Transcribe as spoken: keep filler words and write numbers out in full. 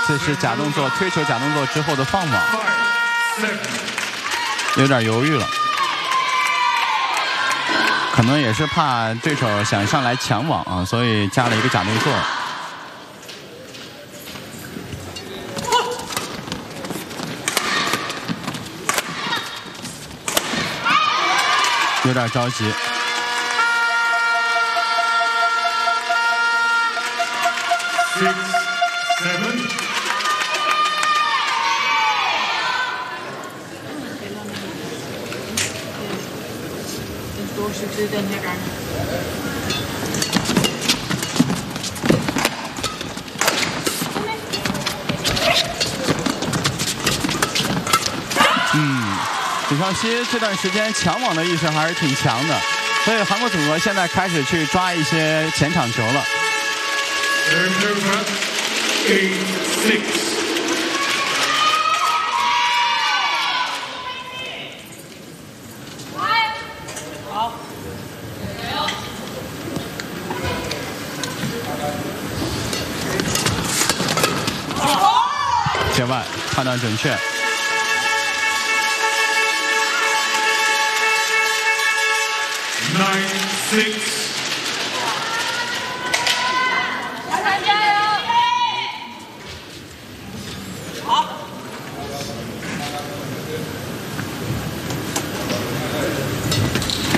这是假动作，推球假动作之后的放网，有点犹豫了，可能也是怕对手想上来抢网啊，所以加了一个假动作。有点着急。 Six, seven. 多是值得那个。 嗯，李尚熙这段时间抢网的意识还是挺强的，所以韩国组合现在开始去抓一些前场球了。 Eight, six. 界外判断准确。 Nine, six.